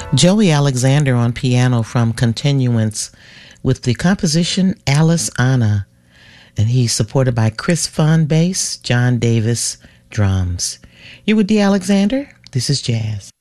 Joey Alexander on piano from Continuance with the composition Alice Anna. And he's supported by Chris Fahn bass, John Davis drums. You're with D. Alexander. This is Jazz.